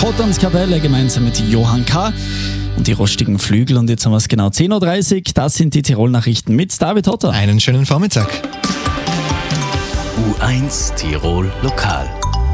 Wotan's Kapelle gemeinsam mit Johann K. und die rostigen Flügel. Und jetzt haben wir es genau 10.30 Uhr. Das sind die Tirol-Nachrichten mit David Hotter. Einen schönen Vormittag. U1 Tirol Lokal.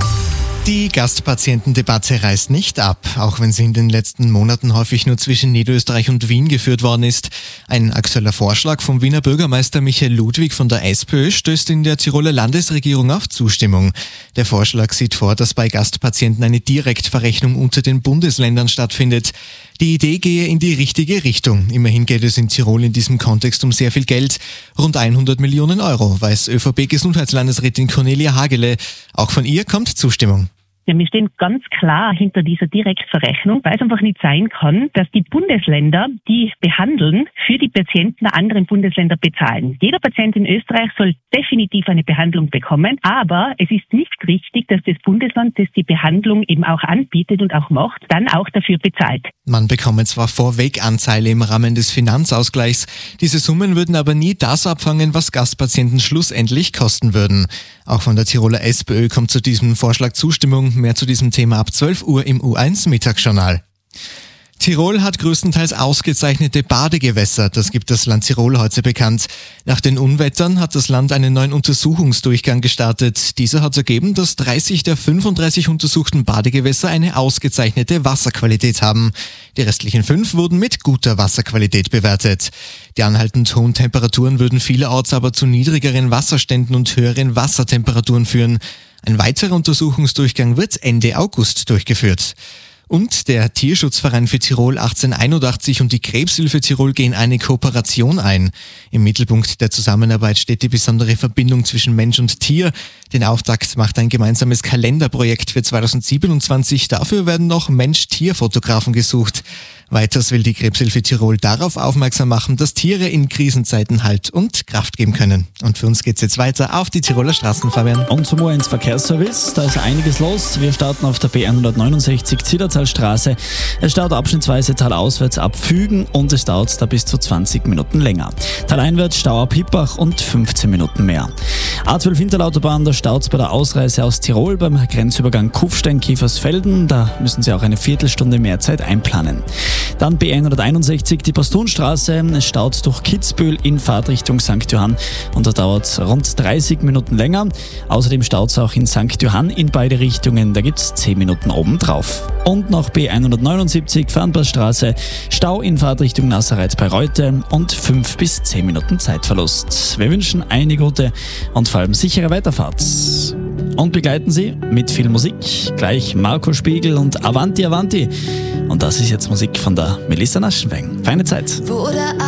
Die Gastpatientendebatte reißt nicht ab, auch wenn sie in den letzten Monaten häufig nur zwischen Niederösterreich und Wien geführt worden ist. Ein aktueller Vorschlag vom Wiener Bürgermeister Michael Ludwig von der SPÖ stößt in der Tiroler Landesregierung auf Zustimmung. Der Vorschlag sieht vor, dass bei Gastpatienten eine Direktverrechnung unter den Bundesländern stattfindet. Die Idee gehe in die richtige Richtung. Immerhin geht es in Tirol in diesem Kontext um sehr viel Geld. Rund 100 Millionen Euro, weiß ÖVP-Gesundheitslandesrätin Cornelia Hagele. Auch von ihr kommt Zustimmung. Ja, wir stehen ganz klar hinter dieser Direktverrechnung, weil es einfach nicht sein kann, dass die Bundesländer, die behandeln, für die Patienten der anderen Bundesländer bezahlen. Jeder Patient in Österreich soll definitiv eine Behandlung bekommen, aber es ist nicht richtig, dass das Bundesland, das die Behandlung eben auch anbietet und auch macht, dann auch dafür bezahlt. Man bekomme zwar vorweg Anteile im Rahmen des Finanzausgleichs, diese Summen würden aber nie das abfangen, was Gastpatienten schlussendlich kosten würden. Auch von der Tiroler SPÖ kommt zu diesem Vorschlag Zustimmung. Mehr zu diesem Thema ab 12 Uhr im U1 Mittagsjournal. Tirol hat größtenteils ausgezeichnete Badegewässer, das gibt das Land Tirol heute bekannt. Nach den Unwettern hat das Land einen neuen Untersuchungsdurchgang gestartet. Dieser hat ergeben, dass 30 der 35 untersuchten Badegewässer eine ausgezeichnete Wasserqualität haben. Die restlichen 5 wurden mit guter Wasserqualität bewertet. Die anhaltend hohen Temperaturen würden vielerorts aber zu niedrigeren Wasserständen und höheren Wassertemperaturen führen. Ein weiterer Untersuchungsdurchgang wird Ende August durchgeführt. Und der Tierschutzverein für Tirol 1881 und die Krebshilfe Tirol gehen eine Kooperation ein. Im Mittelpunkt der Zusammenarbeit steht die besondere Verbindung zwischen Mensch und Tier. Den Auftakt macht ein gemeinsames Kalenderprojekt für 2027. Dafür werden noch Mensch-Tier-Fotografen gesucht. Weiters will die Krebshilfe Tirol darauf aufmerksam machen, dass Tiere in Krisenzeiten Halt und Kraft geben können. Und für uns geht's jetzt weiter auf die Tiroler Straßen, Fabian. Und zum U1 Verkehrsservice, da ist einiges los. Wir starten auf der B169 Zillertalstraße. Es staut abschnittsweise talauswärts ab Fügen und es dauert da bis zu 20 Minuten länger. Taleinwärts Stau ab Hippach und 15 Minuten mehr. A12 Hinterlautobahn, da staut bei der Ausreise aus Tirol beim Grenzübergang Kufstein-Kiefersfelden. Da müssen Sie auch eine Viertelstunde mehr Zeit einplanen. Dann B161, die Postunstraße. Es staut durch Kitzbühel in Fahrtrichtung St. Johann und da dauert es rund 30 Minuten länger. Außerdem staut es auch in St. Johann in beide Richtungen. Da gibt es 10 Minuten obendrauf. Und noch B179, Fernpassstraße. Stau in Fahrtrichtung Nassereitz bei Reute und 5 bis 10 Minuten Zeitverlust. Wir wünschen eine gute und vor allem sichere Weiterfahrt. Und begleiten Sie mit viel Musik. Gleich Marco Spiegel und Avanti Avanti. Und das ist jetzt Musik von der Melissa Naschenweng. Feine Zeit.